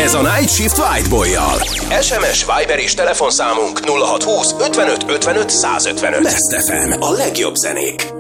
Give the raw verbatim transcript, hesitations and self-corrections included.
Ez a Night Shift Whiteboy-jal. es em es, Viber és telefonszámunk nulla hat húsz ötvenöt ötvenöt százötvenöt. Best ef em, a legjobb zenék.